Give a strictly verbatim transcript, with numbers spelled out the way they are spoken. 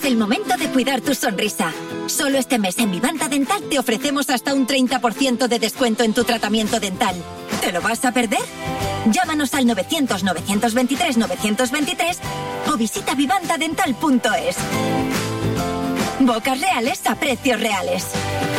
el momento de cuidar tu sonrisa. Solo este mes en Vivanta Dental te ofrecemos hasta un treinta por ciento de descuento en tu tratamiento dental. ¿Te lo vas a perder? Llámanos al novecientos, novecientos veintitrés, novecientos veintitrés o visita vivantadental punto es. Bocas reales a precios reales.